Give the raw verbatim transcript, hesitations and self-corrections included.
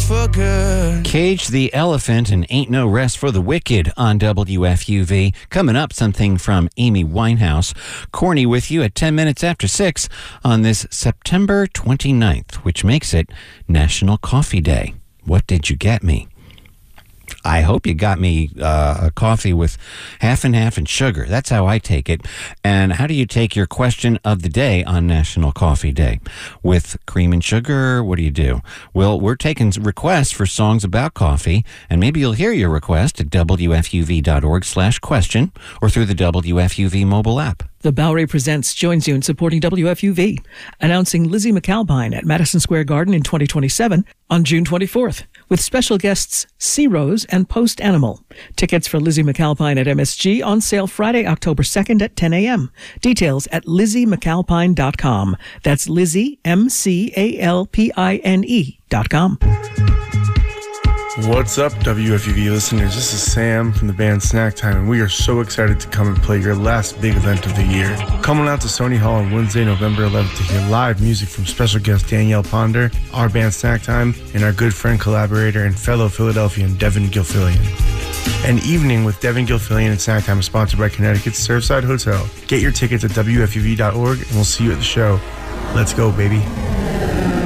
for good. Cage the Elephant and Ain't No Rest for the Wicked on W F U V. Coming up, something from Amy Winehouse. Corny with you at ten minutes after six on this September twenty-ninth, which makes it National Coffee Day. What did you get me? I hope you got me uh, a coffee with half and half and sugar. That's how I take it. And how do you take your question of the day on National Coffee Day? With cream and sugar, what do you do? Well, we're taking requests for songs about coffee, and maybe you'll hear your request at W F U V dot org slash question or through the W F U V mobile app. The Bowery Presents joins you in supporting W F U V, announcing Lizzie McAlpine at Madison Square Garden in twenty twenty-seven on June twenty-fourth, with special guests Sea Rose and Post Animal. Tickets for Lizzie McAlpine at M S G on sale Friday, October second at ten a.m. Details at lizzie mcalpine dot com. That's Lizzie, M C A L P I N E dot com. What's up, W F U V listeners? This is Sam from the band Snack Time, and we are so excited to come and play your last big event of the year. Come on out to Sony Hall on Wednesday, November eleventh to hear live music from special guest Danielle Ponder, our band Snack Time, and our good friend, collaborator, and fellow Philadelphian Devin Gilfillian. An evening with Devin Gilfillian and Snack Time is sponsored by Connecticut's Surfside Hotel. Get your tickets at W F U V dot org, and we'll see you at the show. Let's go, baby.